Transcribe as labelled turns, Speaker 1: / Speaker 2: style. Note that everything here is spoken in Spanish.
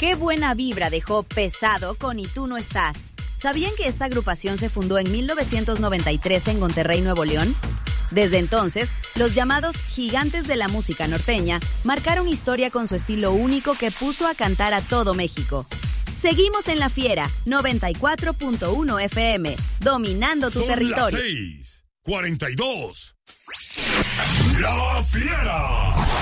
Speaker 1: Qué buena vibra dejó Pesado con Y tú no estás. ¿Sabían que esta agrupación se fundó en 1993 en Monterrey, Nuevo León? Desde entonces, los llamados gigantes de la música norteña marcaron historia con su estilo único que puso a cantar a todo México. Seguimos en La Fiera, 94.1 FM, dominando tu territorio.
Speaker 2: Son las 6:42. La Fiera.